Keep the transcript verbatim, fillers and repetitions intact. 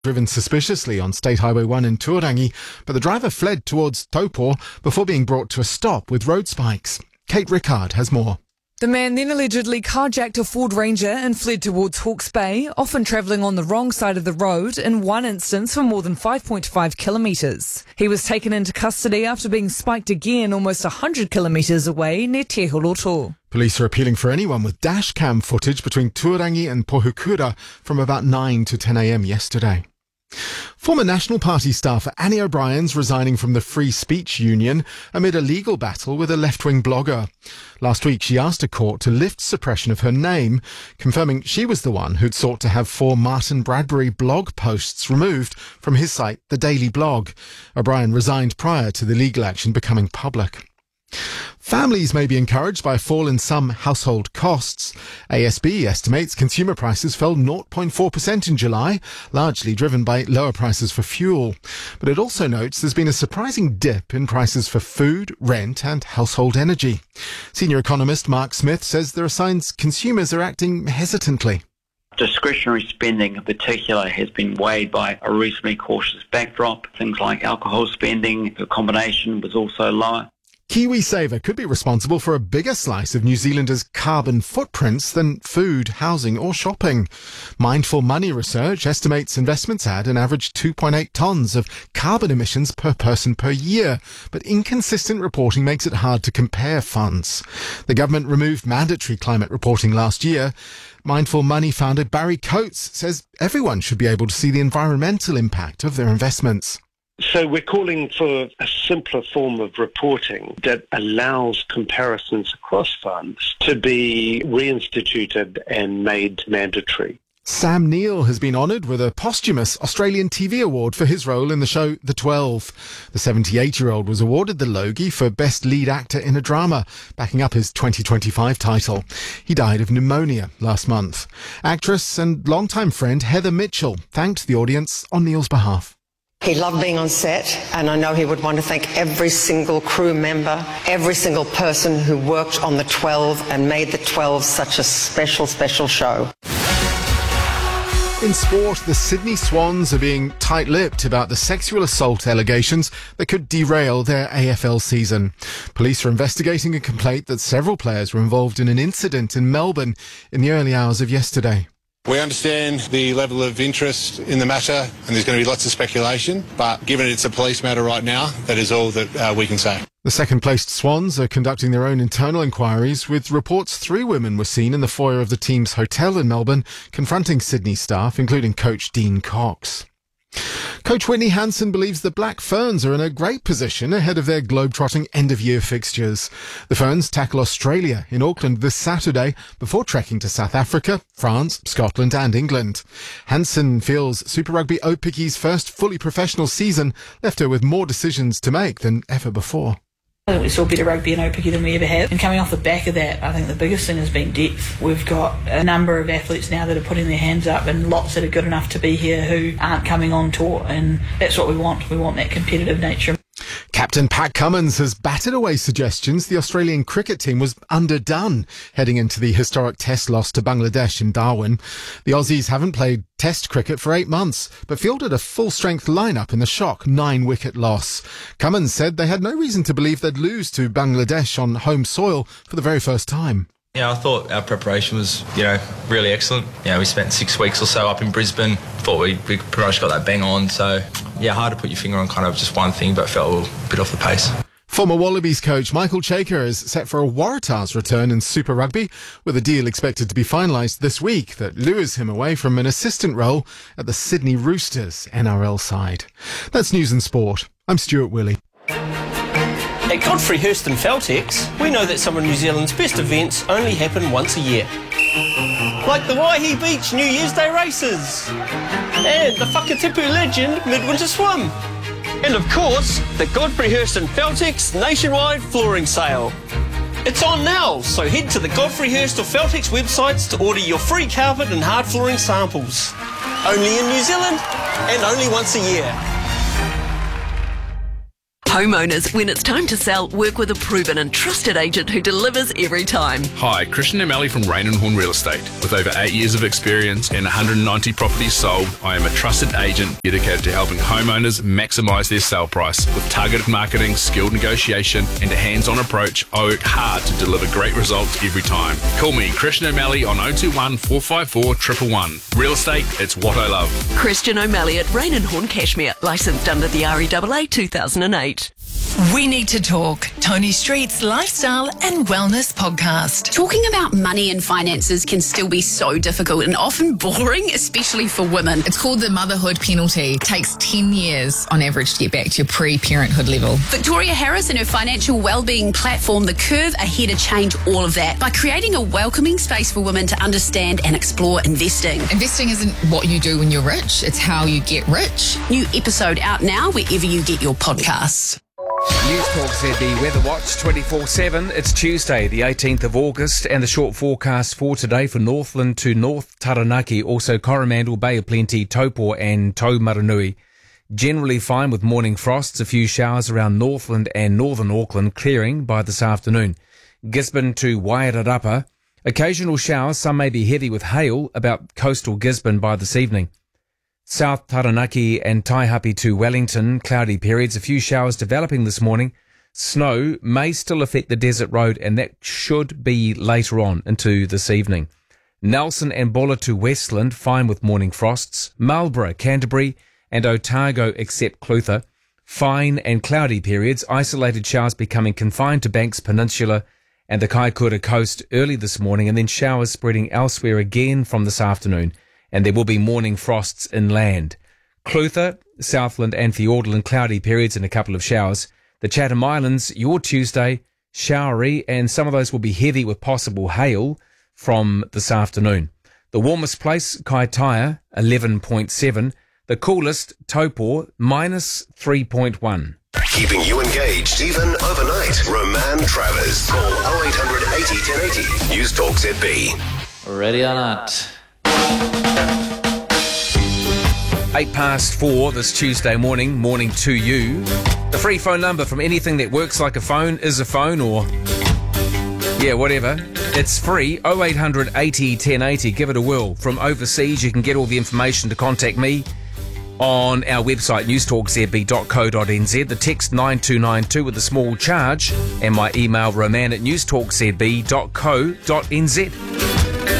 driven suspiciously on State Highway one in Tuorangi, but the driver fled towards Taupo before being brought to a stop with road spikes. Kate Rickard has more. The man then allegedly carjacked a Ford Ranger and fled towards Hawke's Bay, often travelling on the wrong side of the road, in one instance for more than five point five kilometres. He was taken into custody after being spiked again almost one hundred kilometres away near Te Horoto. Police are appealing for anyone with dash cam footage between Tuorangi and Pohukura from about nine to ten a.m. yesterday. Former National Party staffer Annie O'Brien's resigning from the Free Speech Union amid a legal battle with a left-wing blogger. Last week she asked a court to lift suppression of her name, confirming she was the one who'd sought to have four Martin Bradbury blog posts removed from his site, The Daily Blog. O'Brien resigned prior to the legal action becoming public. Families may be encouraged by a fall in some household costs. A S B estimates consumer prices fell zero point four percent in July, largely driven by lower prices for fuel. But it also notes there's been a surprising dip in prices for food, rent and household energy. Senior economist Mark Smith says there are signs consumers are acting hesitantly. Discretionary spending in particular has been weighed by a reasonably cautious backdrop. Things like alcohol spending, the combination was also lower. KiwiSaver could be responsible for a bigger slice of New Zealanders' carbon footprints than food, housing or shopping. Mindful Money Research estimates investments add an average two point eight tonnes of carbon emissions per person per year, but inconsistent reporting makes it hard to compare funds. The government removed mandatory climate reporting last year. Mindful Money founder Barry Coates says everyone should be able to see the environmental impact of their investments. So we're calling for a simpler form of reporting that allows comparisons across funds to be reinstituted and made mandatory. Sam Neill has been honoured with a posthumous Australian T V award for his role in the show The Twelve. The seventy-eight-year-old was awarded the Logie for Best Lead Actor in a Drama, backing up his twenty twenty-five title. He died of pneumonia last month. Actress and longtime friend Heather Mitchell thanked the audience on Neill's behalf. He loved being on set, and I know he would want to thank every single crew member, every single person who worked on The Twelve and made The Twelve such a special, special show. In sport, the Sydney Swans are being tight-lipped about the sexual assault allegations that could derail their A F L season. Police are investigating a complaint that several players were involved in an incident in Melbourne in the early hours of yesterday. We understand the level of interest in the matter, and there's going to be lots of speculation, but given it's a police matter right now, that is all that uh, we can say. The second-placed Swans are conducting their own internal inquiries, with reports three women were seen in the foyer of the team's hotel in Melbourne, confronting Sydney staff, including coach Dean Cox. Coach Whitney Hansen believes the Black Ferns are in a great position ahead of their globe-trotting end-of-year fixtures. The Ferns tackle Australia in Auckland this Saturday before trekking to South Africa, France, Scotland and England. Hansen feels Super Rugby Aupiki first fully professional season left her with more decisions to make than ever before. I think we saw better rugby in Aupiki than we ever have. And coming off the back of that, I think the biggest thing has been depth. We've got a number of athletes now that are putting their hands up and lots that are good enough to be here who aren't coming on tour. And that's what we want. We want that competitive nature. Captain Pat Cummins has batted away suggestions the Australian cricket team was underdone heading into the historic Test loss to Bangladesh in Darwin. The Aussies haven't played Test cricket for eight months, but fielded a full-strength lineup in the shock nine-wicket loss. Cummins said they had no reason to believe they'd lose to Bangladesh on home soil for the very first time. Yeah, I thought our preparation was, you know, really excellent. Yeah, we spent six weeks or so up in Brisbane. Thought we, we pretty much got that bang on. So, yeah, hard to put your finger on kind of just one thing, but felt a bit off the pace. Former Wallabies coach Michael Chaker is set for a Waratahs return in Super Rugby, with a deal expected to be finalised this week that lures him away from an assistant role at the Sydney Roosters N R L side. That's News and Sport. I'm Stuart Willey. At Godfrey Hirst and Feltex, we know that some of New Zealand's best events only happen once a year. Like the Waihi Beach New Year's Day races, and the Whakatipu Legend Midwinter Swim, and of course, the Godfrey Hirst and Feltex nationwide flooring sale. It's on now, so head to the Godfrey Hirst or Feltex websites to order your free carpet and hard flooring samples. Only in New Zealand, and only once a year. Homeowners, when it's time to sell, work with a proven and trusted agent who delivers every time. Hi, Christian O'Malley from Rain and Horn Real Estate. With over eight years of experience and one hundred ninety properties sold, I am a trusted agent dedicated to helping homeowners maximise their sale price. With targeted marketing, skilled negotiation and a hands-on approach, I work hard to deliver great results every time. Call me, Christian O'Malley, on oh two one, four five four, one one one. Real estate, it's what I love. Christian O'Malley at Rain and Horn Cashmere, licensed under the R E A A two thousand eight. We Need to Talk, Tony Street's lifestyle and wellness podcast. Talking about money and finances can still be so difficult and often boring, especially for women. It's called the motherhood penalty. It takes ten years on average to get back to your pre-parenthood level. Victoria Harris and her financial wellbeing platform, The Curve, are here to change all of that by creating a welcoming space for women to understand and explore investing. Investing isn't what you do when you're rich, it's how you get rich. New episode out now wherever you get your podcasts. News Talk Z B Weather Watch twenty-four seven. It's Tuesday, the eighteenth of August, and the short forecast for today for Northland to North Taranaki, also Coromandel, Bay of Plenty, Taupo and Taumaranui. Generally fine with morning frosts, a few showers around Northland and northern Auckland, clearing by this afternoon. Gisborne to Wairarapa, occasional showers, some may be heavy with hail about coastal Gisborne by this evening. South Taranaki and Taihape to Wellington, cloudy periods, a few showers developing this morning. Snow may still affect the desert road, and that should be later on into this evening. Nelson and Bulla to Westland, fine with morning frosts. Marlborough, Canterbury and Otago except Clutha, fine and cloudy periods, isolated showers becoming confined to Banks Peninsula and the Kaikoura coast early this morning, and then showers spreading elsewhere again from this afternoon. And there will be morning frosts inland. Clutha, Southland and Fiordland, cloudy periods and a couple of showers. The Chatham Islands, your Tuesday, showery, and some of those will be heavy with possible hail from this afternoon. The warmest place, Kaitaia, eleven point seven. The coolest, Taupo, minus three point one. Keeping you engaged even overnight. Roman Travers. Call oh eight hundred eighty, ten eighty. News Talk Z B. Ready or not? Eight past four this Tuesday morning, morning to you. The free phone number from anything that works like a phone is a phone, or yeah, whatever. It's free, oh eight hundred eighty, ten eighty. Give it a whirl. From overseas, you can get all the information to contact me on our website, news talk z b dot co dot n z. The text nine two nine two with a small charge, and my email, roman at news talk z b dot co dot n z.